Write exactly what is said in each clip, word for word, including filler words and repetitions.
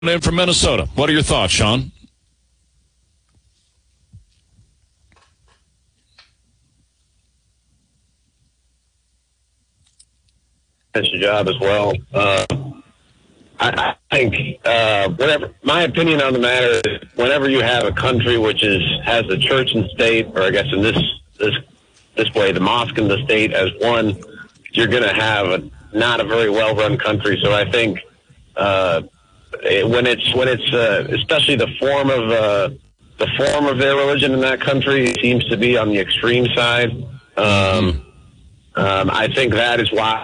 in from Minnesota. What are your thoughts, Sean? That's your job as well. Uh, I, I think, uh, whatever my opinion on the matter is, whenever you have a country which is has the church and state, or I guess in this this this way, the mosque and the state as one, you're going to have a, not a very well run country. So I think uh, it, when it's when it's uh, especially the form of uh, the form of their religion in that country seems to be on the extreme side. Um, um, I think that is why.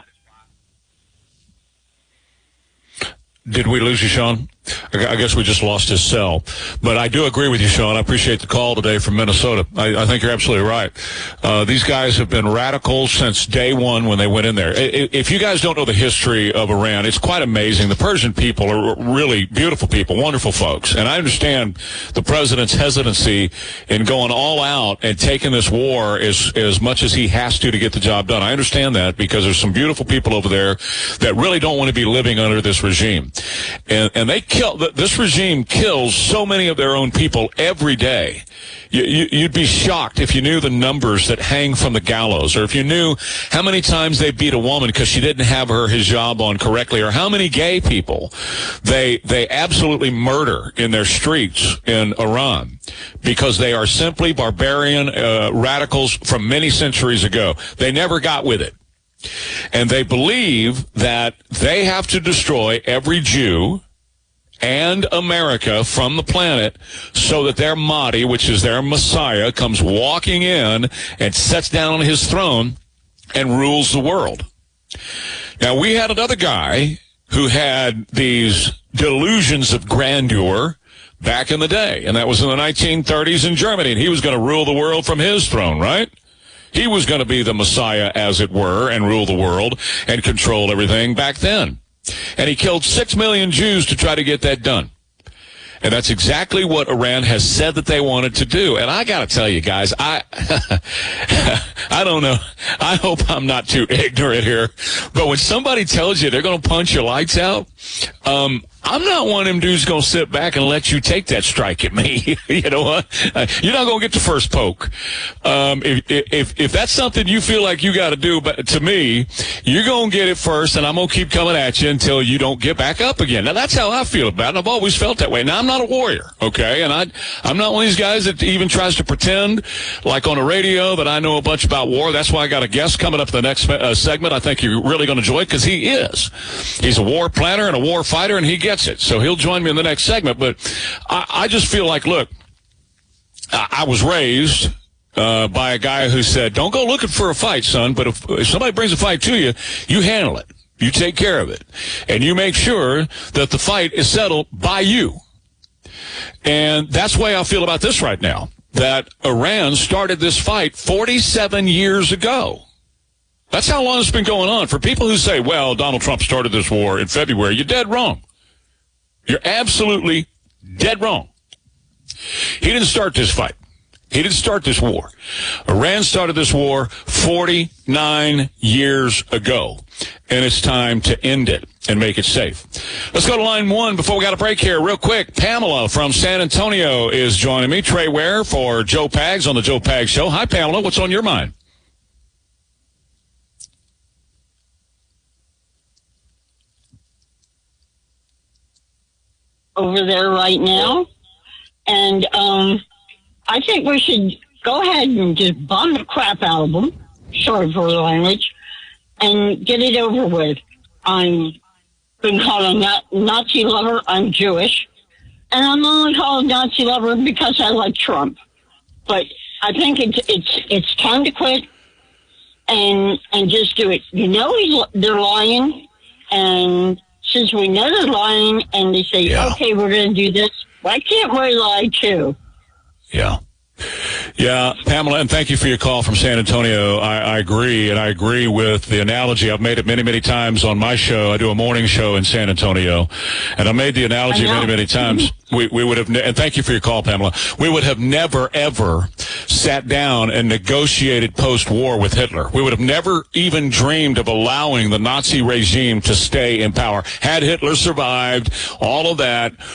Did we lose you, Sean? I guess we just lost his cell. But I do agree with you, Sean. I appreciate the call today from Minnesota. I, I think you're absolutely right. Uh, these guys have been radical since day one when they went in there. If you guys don't know the history of Iran, it's quite amazing. The Persian people are really beautiful people, wonderful folks. And I understand the president's hesitancy in going all out and taking this war as, as much as he has to to get the job done. I understand that because there's some beautiful people over there that really don't want to be living under this regime. And, and they kill, this regime kills so many of their own people every day. You, you, you'd be shocked if you knew the numbers that hang from the gallows, or if you knew how many times they beat a woman because she didn't have her hijab on correctly, or how many gay people they, they absolutely murder in their streets in Iran because they are simply barbarian uh, radicals from many centuries ago. They never got with it. And they believe that they have to destroy every Jew and America from the planet so that their Mahdi, which is their Messiah, comes walking in and sits down on his throne and rules the world. Now, we had another guy who had these delusions of grandeur back in the day, and that was in the nineteen thirties in Germany, and he was going to rule the world from his throne, right? He was going to be the Messiah, as it were, and rule the world and control everything back then. And he killed six million Jews to try to get that done. And that's exactly what Iran has said that they wanted to do. And I got to tell you guys, I I don't know. I hope I'm not too ignorant here. But when somebody tells you they're going to punch your lights out, um, I'm not one of them dudes going to sit back and let you take that strike at me. You know what? Uh, you're not going to get the first poke. Um, if, if, if that's something you feel like you got to do, but to me, you're going to get it first, and I'm going to keep coming at you until you don't get back up again. Now, that's how I feel about it. I've always felt that way. Now, I'm not a warrior, okay? And I, I'm not one of these guys that even tries to pretend, like on the radio, that I know a bunch about war. That's why I got a guest coming up the next uh, segment I think you're really going to enjoy, because he is. He's a war planner and a war fighter, and he gets it. So he'll join me in the next segment. But I, I just feel like, look, I, I was raised uh, by a guy who said, don't go looking for a fight, son, but if, if somebody brings a fight to you, you handle it. You take care of it. And you make sure that the fight is settled by you. And that's the way I feel about this right now, that Iran started this fight forty-seven years ago. That's how long it's been going on. For people who say, well, Donald Trump started this war in February, you're dead wrong. You're absolutely dead wrong. He didn't start this fight. He didn't start this war. Iran started this war forty-nine years ago, and it's time to end it and make it safe. Let's go to line one before we got a break here real quick. Pamela from San Antonio is joining me. Trey Ware for Joe Pags on the Joe Pags Show. Hi, Pamela. What's on your mind? Over there right now, and um, I think we should go ahead and just bomb the crap out of them, sorry for the language, and get it over with. I'm been called a Nazi lover. I'm Jewish, and I'm only called a Nazi lover because I like Trump. But I think it's it's it's time to quit and and just do it. You know, he's, they're lying, and since we know they're lying and they say, yeah. okay, we're going to do this, why can't we lie too? Yeah. Yeah, Pamela, and thank you for your call from San Antonio. I, I agree, and I agree with the analogy. I've made it many, many times on my show. I do a morning show in San Antonio, and I made the analogy many, many times. We, we would have, ne- and thank you for your call, Pamela. We would have never, ever sat down and negotiated post-war with Hitler. We would have never even dreamed of allowing the Nazi regime to stay in power. Had Hitler survived, all of that,